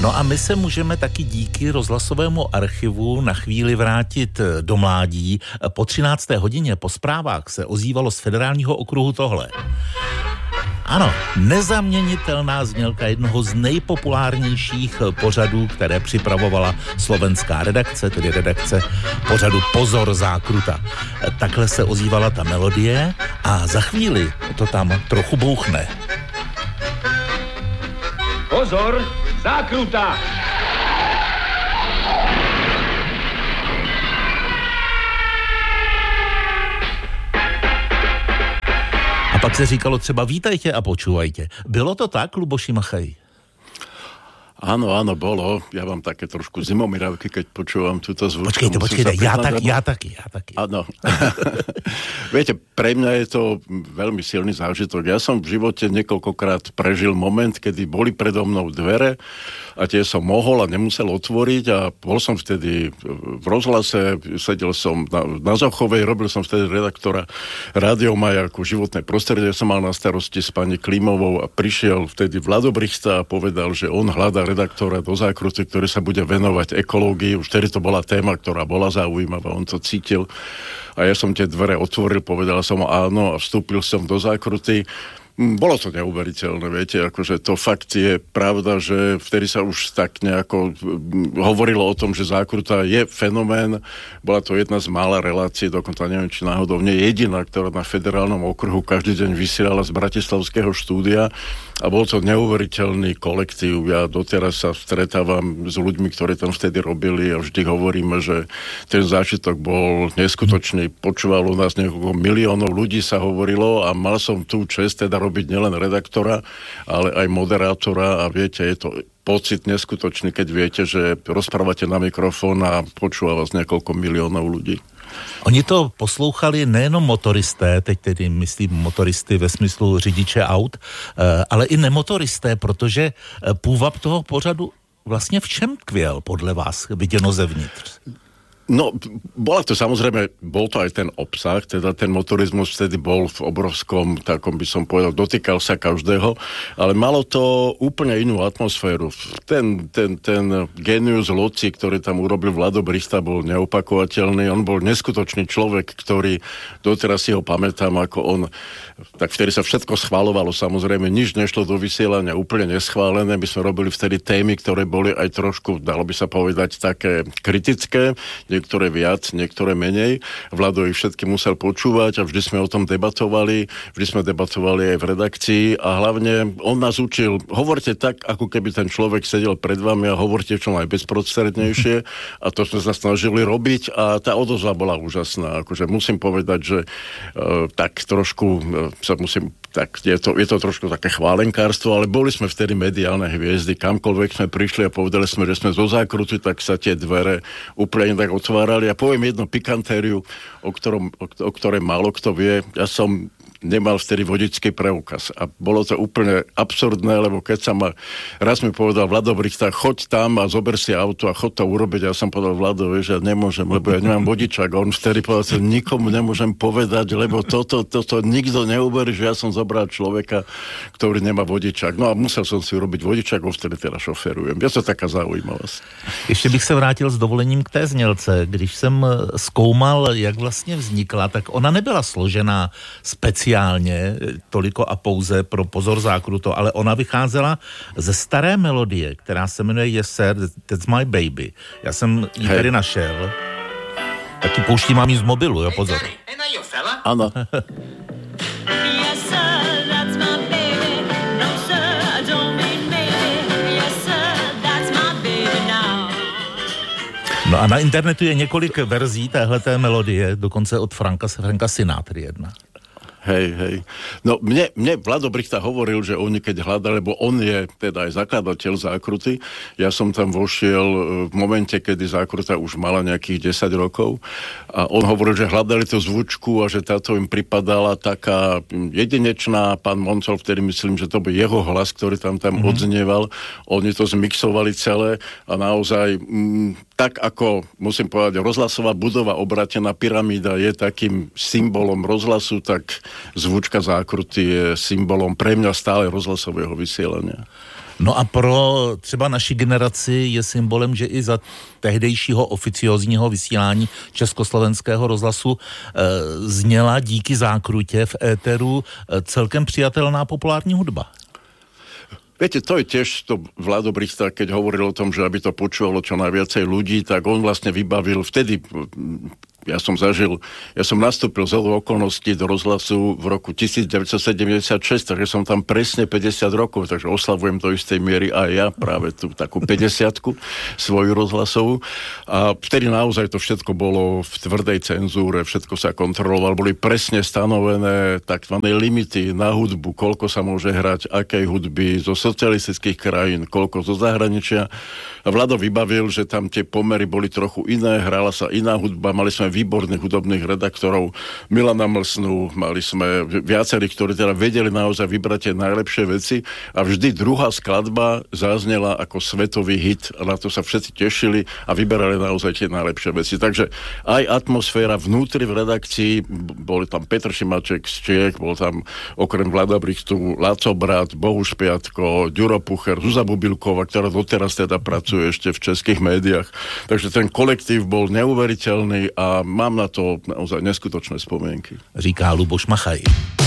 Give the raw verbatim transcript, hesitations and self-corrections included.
No a my se můžeme taky díky rozhlasovému archivu na chvíli vrátit do mládí. Po třinácté hodině po zprávách se ozývalo z federálního okruhu tohle. Ano, nezaměnitelná znělka jednoho z nejpopulárnějších pořadů, které připravovala slovenská redakce, tedy redakce pořadu Pozor zákruta. Takhle se ozývala ta melodie a za chvíli to tam trochu bouchne. Pozor, zákruta! A pak se říkalo třeba vítajte a počúvajte. Bylo to tak, Luboši Machaj? Áno, áno, bolo. Ja mám také trošku zimomiravky, keď počúvam túto zvučku. Počkejte, počkejte, ja, tak, ja taky, ja taky. Áno. Viete, pre mňa je to veľmi silný zážitok. Ja som v živote niekoľkokrát prežil moment, kedy boli predo mnou dvere a tie som mohol a nemusel otvoriť a bol som vtedy v rozhlase, sedel som na, na Zochovej, robil som vtedy redaktora Rádio Majaku, životné prostredie som mal na starosti s pani Klimovou a prišiel vtedy Vlado Brichta a povedal, že on hľadá redaktora do zákruty, ktorý sa bude venovať ekológii. Už vtedy to bola téma, ktorá bola zaujímavá, on to cítil. A ja som tie dvere otvoril, povedal som áno a vstúpil som do zákruty. Bolo to neuveriteľné, viete, akože to fakt je pravda, že vtedy sa už tak nejako hovorilo o tom, že zákruta je fenomén. Bola to jedna z mála relácií, dokonca neviem, či náhodou nie jediná, ktorá na federálnom okruhu každý deň vysielala z bratislavského štúdia a bol to neuveriteľný kolektív. Ja doteraz sa stretávam s ľuďmi, ktorí tam vtedy robili a vždy hovoríme, že ten zážitok bol neskutočný. Počúvalo nás niekoľko miliónov ľudí, sa hovorilo a mal som tú čest teda robiť nielen redaktora, ale aj moderátora a viete, je to pocit neskutočný, keď viete, že rozprávate na mikrofón a počúva vás niekoľko miliónov ľudí. Oni to poslouchali nejenom motoristé, teď tedy myslím motoristy ve smyslu řidiče aut, ale i nemotoristé, protože půvab toho pořadu vlastně v čem tkvěl podle vás viděno zevnitř? No, bola to samozrejme, bol to aj ten obsah, teda ten motorizmus vtedy bol v obrovskom, takom by som povedal, dotýkal sa každého, ale malo to úplne inú atmosféru. Ten, ten, ten genius loci, ktorý tam urobil Vlado Brichta, bol neopakovateľný, on bol neskutočný človek, ktorý doteraz si ho pamätám, ako on, tak vtedy sa všetko schvaľovalo, samozrejme, nič nešlo do vysielania úplne neschválené, my sme robili vtedy témy, ktoré boli aj trošku, dalo by sa povedať, také kritické, niektoré viac, niektoré menej. Vlado ich všetky musel počúvať a vždy sme o tom debatovali, vždy sme debatovali aj v redakcii a hlavne on nás učil, hovorte tak, ako keby ten človek sedel pred vami a hovorte čo najbezprostrednejšie a to sme sa snažili robiť a tá odozva bola úžasná. Akože musím povedať, že uh, tak trošku uh, sa musím tak je to, je to trošku také chválenkárstvo, ale boli sme vtedy mediálne hviezdy, kamkoľvek sme prišli a povedali sme, že sme zo zákruty, tak sa tie dvere úplne tak otvárali. A poviem jednu pikantériu, o, ktorom, o, o ktorej málo kto vie. Ja som nemal vtedy vodičský preukaz. A bolo to úplne absurdné, lebo keď sa ma, raz mi povedal Vlado Brichta, choď tam a zober si auto a choď to urobiť. Ja som povedal Vladovi, že ja nemôžem, lebo ja nemám vodičák. A on vtedy povedal, že nikomu nemôžem povedať, lebo toto, toto nikto neuverí, že ja som zobral človeka, ktorý nemá vodičák. No a musel som si urobiť vodičák, vtedy teda šoferujem. Je to taká zaujímavosť. Ještě bych se vrátil s dovolením k té znělce. Když jsem zkoumal, jak vlastně vznikla, tak ona nebyla složená speciálně toliko a pouze pro Pozor zákruto, ale ona vycházela ze staré melodie, která se jmenuje Yes Sir, That's My Baby. Já jsem ji hey. tady našel. Taky pouštím mám ji z mobilu, jo, pozor. Ano. No a na internetu je několik verzí téhleté melodie, dokonce od Franka, Franka Sinatry jedna. Hej, hej. No mne, mne Vlado Brichta hovoril, že oni keď hľadali, lebo on je teda aj zakladateľ zákruty, ja som tam vošiel v momente, kedy zákruta už mala nejakých desať rokov a on hovoril, že hľadali tú zvučku a že táto im pripadala taká jedinečná. Pán Moncol, vtedy myslím, že to byl jeho hlas, ktorý tam tam mm-hmm. odznieval. Oni to zmixovali celé a naozaj mm, tak ako, musím povedať, rozhlasová budova obratená pyramída je takým symbolom rozhlasu, tak zvučka zákruty je symbolom pre mňa stále rozhlasového vysielania. No a pro třeba naši generaci je symbolem, že i za tehdejšího oficiozního vysílání Československého rozhlasu e, zněla díky zákrutě v éteru e, celkem přijatelná populární hudba. Viete, to je tiež to Vlado Brichta, keď hovoril o tom, že aby to počúvalo čo najviacej ľudí, tak on vlastne vybavil vtedy... Ja som zažil, ja som nastúpil z okolností do rozhlasu v roku devätnásťsedemdesiatšesť, takže som tam presne päťdesiat rokov, takže oslavujem do istej miery aj ja práve tú takú päťdesiatku svoju rozhlasovú. A vtedy naozaj to všetko bolo v tvrdej cenzúre, všetko sa kontrolovalo, boli presne stanovené takzvané limity na hudbu, koľko sa môže hrať, akej hudby zo socialistických krajín, koľko zo zahraničia. A Vlado vybavil, že tam tie pomery boli trochu iné, hrala sa iná hudba, mali sme výborných hudobných redaktorov, Milana Mlsnu, mali sme viacerí, ktorí teda vedeli naozaj vybrať tie najlepšie veci a vždy druhá skladba zaznela ako svetový hit a na to sa všetci tešili a vyberali naozaj tie najlepšie veci. Takže aj atmosféra vnútri v redakcii, boli tam Petr Šimaček z Čiech, bol tam okrem Vlada Brichtu Laco Brat, Bohuš Piatko, Ďuro Pucher, Zuzá Bubilková, ktorá doteraz teda pracuje ešte v českých médiách. Takže ten kolektív bol neuveriteľný a mám na to naozaj neskutočné spomienky. Říká Luboš Machaj.